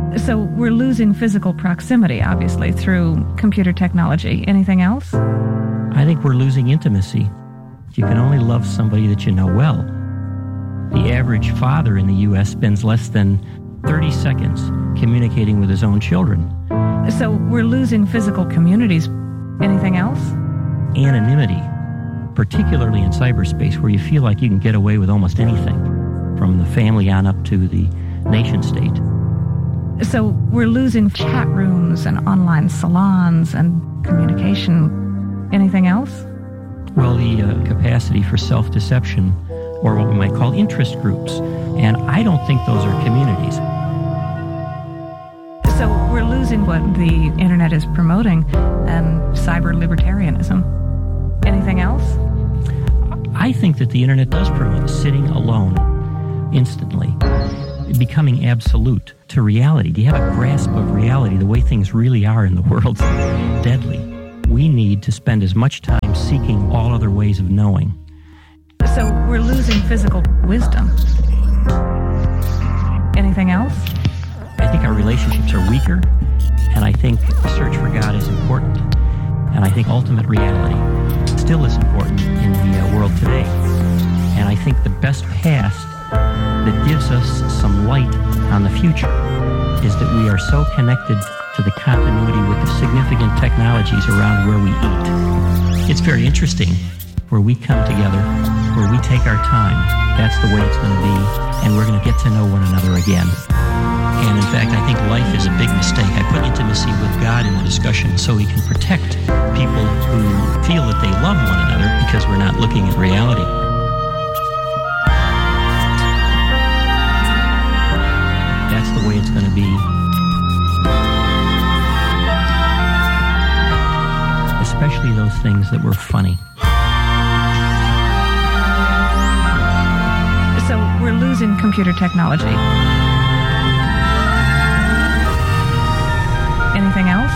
So we're losing physical proximity, obviously, through computer technology. Anything else? I think we're losing intimacy. You can only love somebody that you know well. The average father in the U.S. spends less than 30 seconds communicating with his own children. So we're losing physical communities. Anything else? Anonymity, particularly in cyberspace, where you feel like you can get away with almost anything, from the family on up to the nation state. So we're losing chat rooms and online salons and communication. Anything else? Well, the capacity for self-deception, or what we might call interest groups. And I don't think those are communities. So we're losing what the internet is promoting, and cyber libertarianism. Anything else? I think that the internet does promote sitting alone instantly, becoming absolute to reality. Do you have a grasp of reality, the way things really are in the world? Deadly. We need to spend as much time seeking all other ways of knowing. So we're losing physical wisdom. Anything else? I think our relationships are weaker, and I think the search for God is important. And I think ultimate reality still is important in the world today. And I think the best past that gives us some light on the future is that we are so connected to the continuity with the significant technologies around where we eat. It's very interesting where we come together, where we take our time. That's the way it's going to be, and we're going to get to know one another again. And in fact, I think life is a big mistake. I put intimacy with God in the discussion so we can protect people who feel that they love one another because we're not looking at reality. That's the way it's going to be. Especially those things that were funny. So we're losing computer technology. Anything else?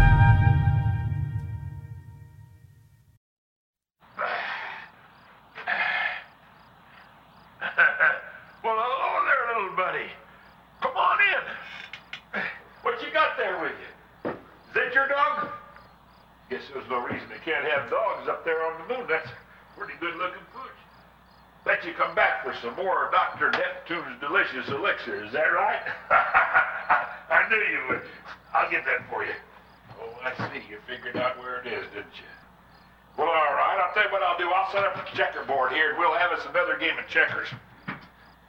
Well, hello there, little buddy. Come on in. What you got there with you? Is that your dog? Guess there's no reason they can't have dogs up there on the moon. That's pretty good-looking pooch. Bet you come back for some more Dr. Neptune's delicious elixir. Is that right? I knew you would. I'll get that for you. Oh, I see. You figured out where it is, didn't you? Well, all right. I'll tell you what I'll do. I'll set up a checkerboard here, and we'll have us another game of checkers.